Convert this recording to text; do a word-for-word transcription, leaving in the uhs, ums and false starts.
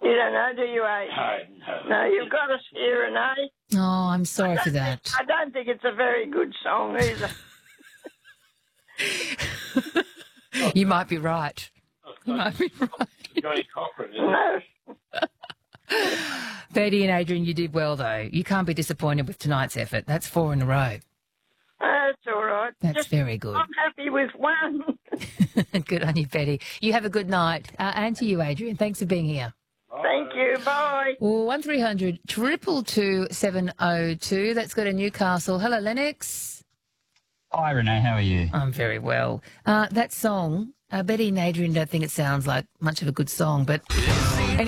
You don't know, do you, eh? No, no. No, you've got us here, and eh? Oh, I'm sorry for that. I don't think it's a very good song either. You might be right. You might be right. Johnny Cochran, isn't it? No. Betty and Adrian, you did well, though. You can't be disappointed with tonight's effort. That's four in a row. That's all right. That's Just, very good. I'm happy with one. Good on you, Betty. You have a good night. Uh, and to you, Adrian. Thanks for being here. Thank you. Bye. Well, one three hundred triple two seven oh two. Let's go to Newcastle. Hello, Lennox. Hi, Renee. How are you? I'm very well. Uh, that song, uh, Betty and Adrian don't think it sounds like much of a good song, but